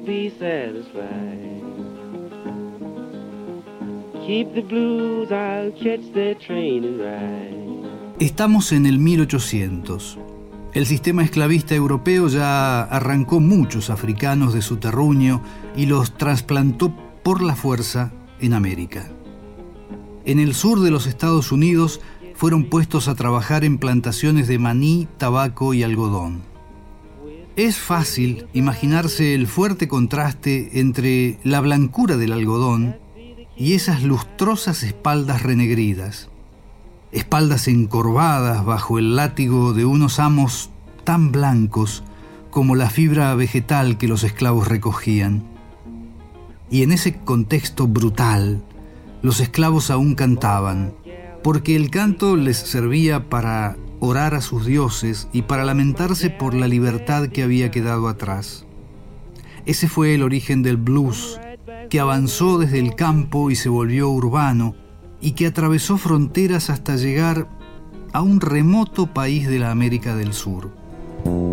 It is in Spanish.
Be satisfied. Keep the blues, I'll catch the train and ride. Estamos en el 1800. El sistema esclavista europeo ya arrancó muchos africanos de su terruño y los trasplantó por la fuerza en América. En el sur de los Estados Unidos fueron puestos a trabajar en plantaciones de maní, tabaco y algodón. Es fácil imaginarse el fuerte contraste entre la blancura del algodón y esas lustrosas espaldas renegridas, espaldas encorvadas bajo el látigo de unos amos tan blancos como la fibra vegetal que los esclavos recogían. Y en ese contexto brutal, los esclavos aún cantaban, porque el canto les servía para orar a sus dioses y para lamentarse por la libertad que había quedado atrás. Ese fue el origen del blues, que avanzó desde el campo y se volvió urbano, y que atravesó fronteras hasta llegar a un remoto país de la América del Sur.